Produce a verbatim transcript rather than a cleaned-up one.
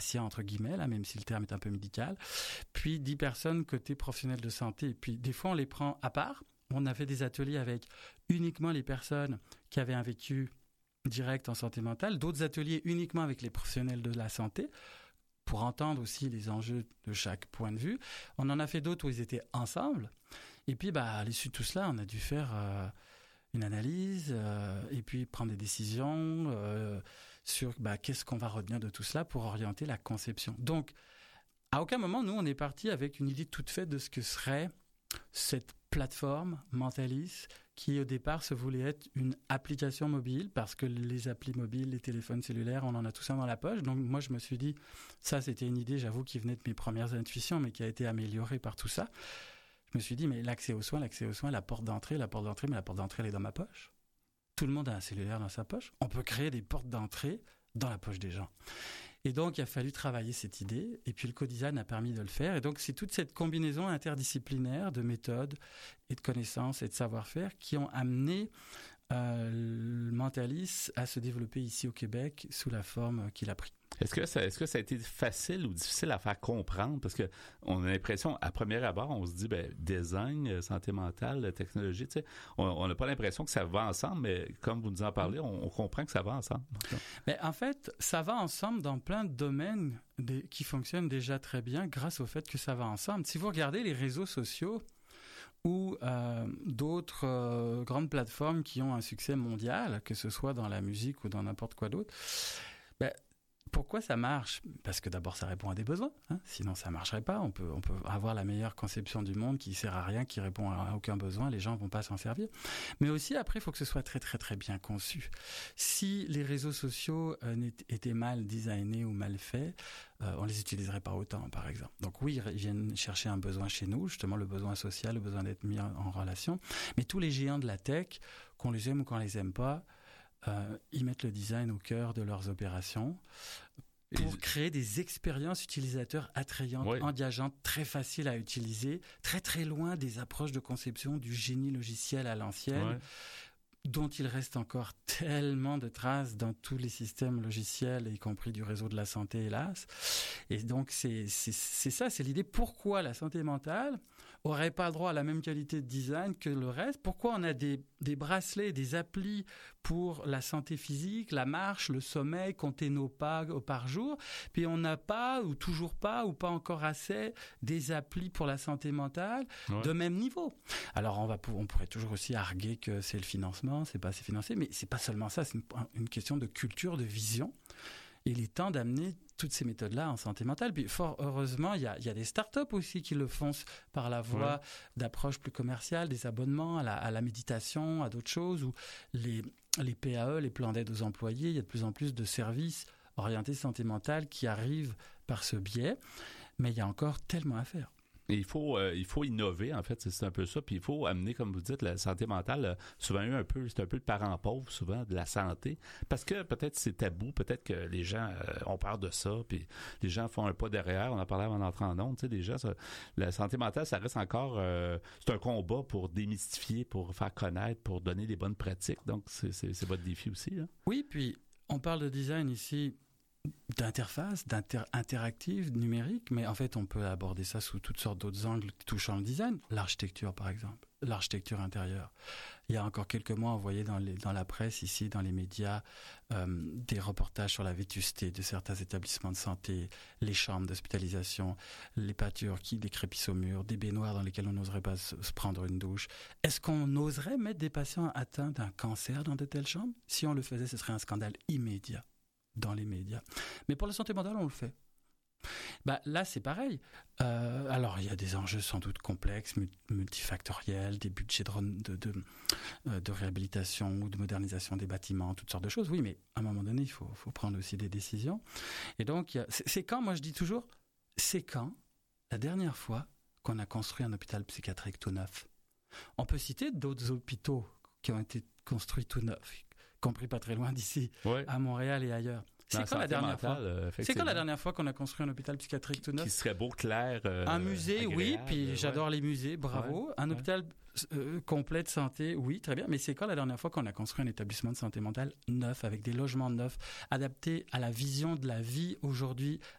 patients, entre guillemets, là, même si le terme est un peu médical, puis dix personnes côté professionnels de santé. Et puis des fois, on les prend à part. On a fait des ateliers avec uniquement les personnes qui avaient un vécu direct en santé mentale, d'autres ateliers uniquement avec les professionnels de la santé, pour entendre aussi les enjeux de chaque point de vue. On en a fait d'autres où ils étaient ensemble. Et puis, bah, à l'issue de tout cela, on a dû faire euh, une analyse euh, et puis prendre des décisions euh, sur bah, qu'est-ce qu'on va retenir de tout cela pour orienter la conception. Donc, à aucun moment, nous, on est parti avec une idée toute faite de ce que serait cette plateforme Mentalis qui, au départ, se voulait être une application mobile parce que les applis mobiles, les téléphones cellulaires, on en a tous un dans la poche. Donc, moi, je me suis dit, ça, c'était une idée, j'avoue, qui venait de mes premières intuitions, mais qui a été améliorée par tout ça. Je me suis dit, mais l'accès aux soins, l'accès aux soins, la porte d'entrée, la porte d'entrée, mais la porte d'entrée, elle est dans ma poche. Tout le monde a un cellulaire dans sa poche. On peut créer des portes d'entrée dans la poche des gens. Et donc, il a fallu travailler cette idée, et puis le co-design a permis de le faire. Et donc, c'est toute cette combinaison interdisciplinaire de méthodes et de connaissances et de savoir-faire qui ont amené euh, le Mentalis à se développer ici au Québec sous la forme qu'il a pris. Est-ce que ça, est-ce que ça a été facile ou difficile à faire comprendre? Parce que on a l'impression, à premier abord, on se dit, ben, design, santé mentale, technologie, tu sais, on n'a pas l'impression que ça va ensemble, mais comme vous nous en parlez, on, on comprend que ça va ensemble. Mais en fait, ça va ensemble dans plein de domaines des, qui fonctionnent déjà très bien grâce au fait que ça va ensemble. Si vous regardez les réseaux sociaux ou euh, d'autres euh, grandes plateformes qui ont un succès mondial, que ce soit dans la musique ou dans n'importe quoi d'autre, ben, pourquoi ça marche? Parce que d'abord, ça répond à des besoins. Hein? Sinon, ça marcherait pas. On peut, on peut avoir la meilleure conception du monde qui sert à rien, qui répond à aucun besoin. Les gens vont pas s'en servir. Mais aussi, après, il faut que ce soit très, très, très bien conçu. Si les réseaux sociaux euh, étaient mal designés ou mal faits, euh, on les utiliserait pas autant, par exemple. Donc oui, ils viennent chercher un besoin chez nous, justement le besoin social, le besoin d'être mis en, en relation. Mais tous les géants de la tech, qu'on les aime ou qu'on les aime pas, Euh, ils mettent le design au cœur de leurs opérations pour Et... créer des expériences utilisateurs attrayantes, oui. engageantes, très faciles à utiliser, très très loin des approches de conception du génie logiciel à l'ancienne, oui. dont il reste encore tellement de traces dans tous les systèmes logiciels, y compris du réseau de la santé, hélas. Et donc, c'est, c'est, c'est ça, c'est l'idée. Pourquoi la santé mentale aurait pas le droit à la même qualité de design que le reste? Pourquoi on a des, des bracelets, des applis pour la santé physique, la marche, le sommeil, compter nos pas par jour, puis on n'a pas, ou toujours pas, ou pas encore assez, des applis pour la santé mentale ouais. de même niveau? Alors, on va, on pourrait toujours aussi arguer que c'est le financement, c'est pas assez financé, mais c'est pas seulement ça, c'est une, une question de culture, de vision. Il est temps d'amener toutes ces méthodes-là en santé mentale. Puis fort heureusement, il y a, il y a des startups aussi qui le font par la voie ouais. d'approches plus commerciales, des abonnements à la, à la méditation, à d'autres choses, ou les, les P A E, les plans d'aide aux employés. Il y a de plus en plus de services orientés santé mentale qui arrivent par ce biais, mais il y a encore tellement à faire. Et il faut euh, il faut innover, en fait, c'est, c'est un peu ça. Puis il faut amener, comme vous dites, la santé mentale, euh, souvent eu un peu, c'est un peu le parent pauvre, souvent, de la santé. Parce que peut-être c'est tabou, peut-être que les gens euh, ont peur de ça, puis les gens font un pas derrière. On en parlait avant d'entrer en ondes, tu sais, les gens, ça, la santé mentale, ça reste encore, euh, c'est un combat pour démystifier, pour faire connaître, pour donner des bonnes pratiques. Donc, c'est, c'est, c'est votre défi aussi, là. Oui, puis on parle de design ici, d'interface, d'interactive, numérique, mais en fait, on peut aborder ça sous toutes sortes d'autres angles touchant le design. L'architecture, par exemple, l'architecture intérieure. Il y a encore quelques mois, on voyait dans, les, dans la presse, ici, dans les médias, euh, des reportages sur la vétusté de certains établissements de santé, les chambres d'hospitalisation, les pâtures qui décrépissent au mur, des baignoires dans lesquelles on n'oserait pas se, se prendre une douche. Est-ce qu'on oserait mettre des patients atteints d'un cancer dans de telles chambres? Si on le faisait, ce serait un scandale immédiat dans les médias. Mais pour la santé mentale, on le fait. Bah, là, c'est pareil. Euh, alors, il y a des enjeux sans doute complexes, multifactoriels, des budgets de, de, de, de réhabilitation ou de modernisation des bâtiments, toutes sortes de choses. Oui, mais à un moment donné, il faut, faut prendre aussi des décisions. Et donc, c'est, c'est quand, moi je dis toujours, c'est quand la dernière fois qu'on a construit un hôpital psychiatrique tout neuf? On peut citer d'autres hôpitaux qui ont été construits tout neufs, compris pas très loin d'ici, ouais. à Montréal et ailleurs. C'est quand, la dernière fois, euh, c'est quand la dernière fois qu'on a construit un hôpital psychiatrique tout neuf? Qui serait beau, clair, euh, un musée, agréable, oui, puis ouais. j'adore les musées, bravo. Ouais, un ouais. hôpital euh, complet de santé, oui, très bien. Mais c'est quand la dernière fois qu'on a construit un établissement de santé mentale neuf, avec des logements neufs, adaptés à la vision de la vie aujourd'hui,